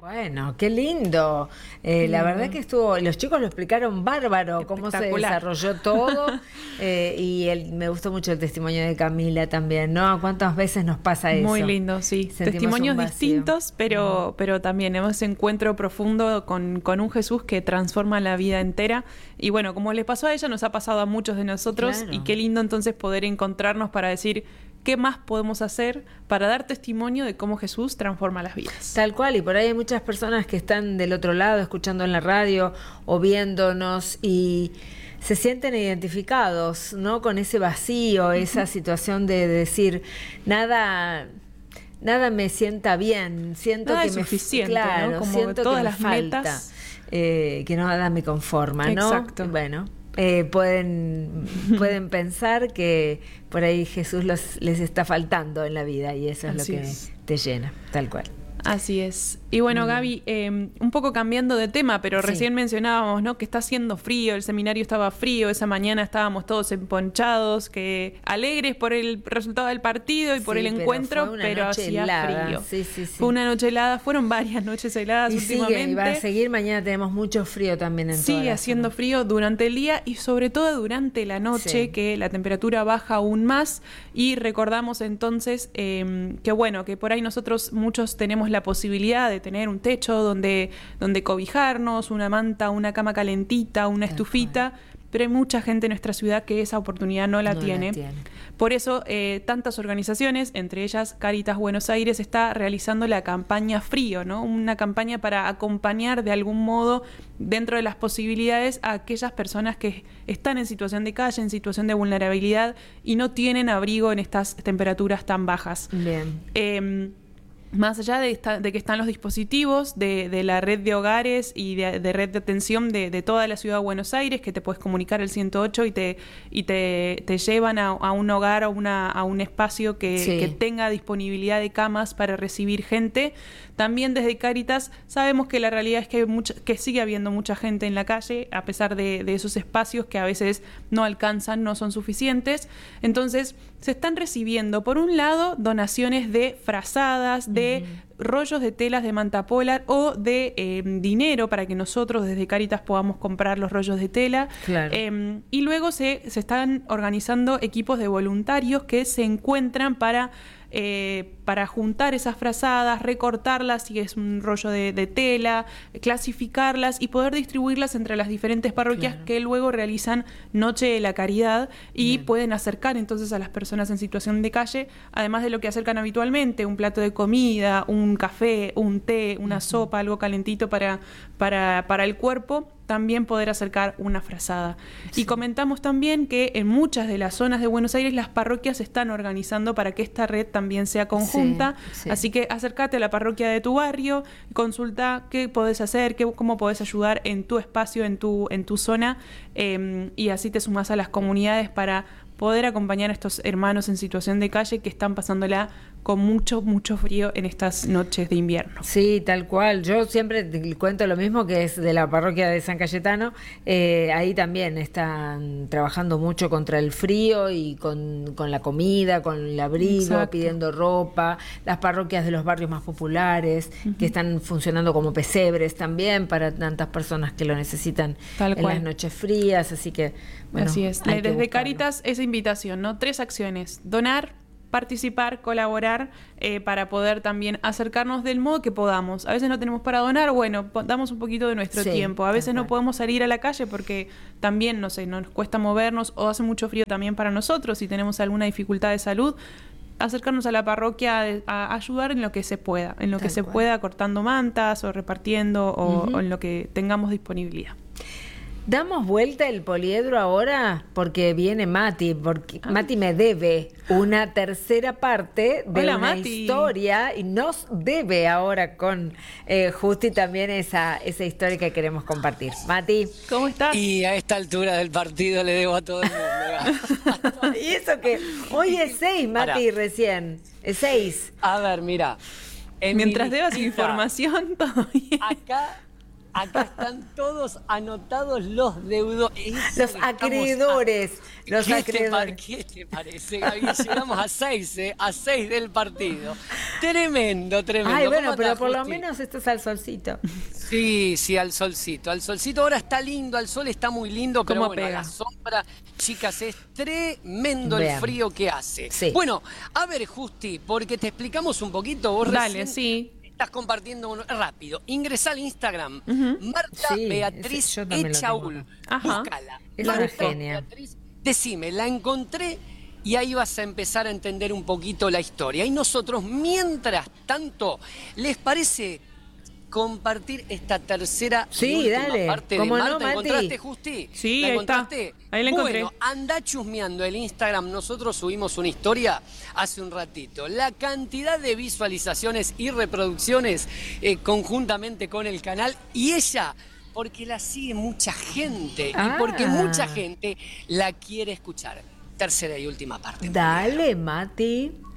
Bueno, qué lindo. La verdad que los chicos lo explicaron bárbaro, cómo se desarrolló todo. Me gustó mucho el testimonio de Camila también, ¿no? ¿Cuántas veces nos pasa eso? Muy lindo, sí. Sentimos testimonios distintos, pero también hemos ese encuentro profundo con un Jesús que transforma la vida entera. Y bueno, como les pasó a ella, nos ha pasado a muchos de nosotros. Claro. Y qué lindo entonces poder encontrarnos para decir qué más podemos hacer para dar testimonio de cómo Jesús transforma las vidas. Tal cual, y por ahí hay muchas personas que están del otro lado escuchando en la radio o viéndonos y se sienten identificados, ¿no? Con ese vacío, esa situación de decir nada me sienta bien, siento nada que es suficiente, claro, ¿no? Como siento todas que las me falta, metas, que nada me conforma, ¿no? Exacto. Bueno. Pueden pensar que por ahí Jesús les está faltando en la vida y eso es lo que te llena, tal cual. Así es. Y bueno, Gaby, un poco cambiando de tema, pero recién mencionábamos, ¿no? Que está haciendo frío, el seminario estaba frío, esa mañana estábamos todos emponchados, que alegres por el resultado del partido y por el encuentro, pero hacía frío. Sí. Fue una noche helada, fueron varias noches heladas últimamente. Y va a seguir, mañana tenemos mucho frío también en Sigue haciendo frío durante el día y sobre todo durante la noche, que la temperatura baja aún más. Y recordamos entonces que bueno, que por ahí nosotros muchos tenemos la posibilidad de tener un techo donde cobijarnos, una manta, una cama calentita, una estufita, pero hay mucha gente en nuestra ciudad que esa oportunidad no la tiene. Por eso tantas organizaciones, entre ellas Cáritas Buenos Aires, está realizando la campaña Frío, ¿no? Una campaña para acompañar de algún modo, dentro de las posibilidades, a aquellas personas que están en situación de calle, en situación de vulnerabilidad y no tienen abrigo en estas temperaturas tan bajas. Bien. Más allá de que están los dispositivos de la red de hogares y de red de atención de toda la ciudad de Buenos Aires, que te puedes comunicar el 108 y te llevan a un hogar o a un espacio que tenga disponibilidad de camas para recibir gente. También desde Cáritas sabemos que la realidad es que sigue habiendo mucha gente en la calle, a pesar de esos espacios que a veces no alcanzan, no son suficientes. Entonces se están recibiendo, por un lado, donaciones de frazadas, de rollos de telas de manta polar o de dinero para que nosotros desde Cáritas podamos comprar los rollos de tela. Claro. Y luego se están organizando equipos de voluntarios que se encuentran para juntar esas frazadas, recortarlas si es un rollo de tela, clasificarlas y poder distribuirlas entre las diferentes parroquias que luego realizan Noche de la Caridad y pueden acercar entonces a las personas en situación de calle, además de lo que acercan habitualmente, un plato de comida, un café, un té, una sopa, algo calentito para el cuerpo, también poder acercar una frazada. Y comentamos también que en muchas de las zonas de Buenos Aires las parroquias se están organizando para que esta red también sea conjunta. Así que acércate a la parroquia de tu barrio, consulta qué podés hacer, cómo podés ayudar en tu espacio, en tu zona, y así te sumás a las comunidades para poder acompañar a estos hermanos en situación de calle que están pasándola con mucho frío en estas noches de invierno. Sí, tal cual. Yo siempre te cuento lo mismo, que es de la parroquia de San Cayetano. Ahí también están trabajando mucho contra el frío y con la comida, con el abrigo, pidiendo ropa. Las parroquias de los barrios más populares, que están funcionando como pesebres también para tantas personas que lo necesitan en las noches frías. Así que, bueno, así es. Desde Cáritas esa invitación, ¿no? 3 acciones: donar, participar, colaborar, para poder también acercarnos del modo que podamos. A veces no tenemos para donar, bueno, damos un poquito de nuestro tiempo. A veces no podemos salir a la calle porque también, no sé, nos cuesta movernos o hace mucho frío también para nosotros. Si tenemos alguna dificultad de salud, acercarnos a la parroquia a ayudar en lo que se pueda, pueda, cortando mantas o repartiendo o en lo que tengamos disponibilidad. ¿Damos vuelta el poliedro ahora? Porque viene Mati, porque Mati me debe una tercera parte de una historia y nos debe ahora con Justi también esa historia que queremos compartir. Mati, ¿cómo estás? Y a esta altura del partido le debo a todo el mundo. Y eso que hoy es 6, Mati, recién. Es 6. A ver, mira. Mientras debas información, todo bien. Acá Acá están todos anotados los deudos. Los acreedores. Los acreedores. ¿Qué te parece, Gaby? Llegamos a 6, ¿eh? A 6 del partido. Tremendo, tremendo. Ay, bueno, ¿Cómo pero estás, por lo Justi? menos estás al solcito. Sí, sí, al solcito. Al solcito ahora está lindo, al sol está muy lindo, pero ¿Cómo bueno, a pega? la sombra, chicas, es tremendo Vean. el frío que hace. Sí. Bueno, a ver, Justi, porque te explicamos un poquito, vos Dale, recién sí. estás compartiendo rápido. Ingresa al Instagram, Marta Sí, Beatriz yo también lo Echaul. tengo. Ajá. Búscala. Es una Marta genia. Beatriz, decime, la encontré y ahí vas a empezar a entender un poquito la historia. Y nosotros, mientras tanto, ¿les parece compartir esta tercera y Sí, última dale. parte de ¿Cómo no, Marta? Mati? ¿Encontraste, Justi? Sí, ¿La ahí está. encontraste? Ahí la encontré. Bueno, anda chusmeando el Instagram. Nosotros subimos una historia hace un ratito. La cantidad de visualizaciones y reproducciones conjuntamente con el canal. Y ella, porque la sigue mucha gente y porque mucha gente la quiere escuchar. Tercera y última parte. Dale, Mati.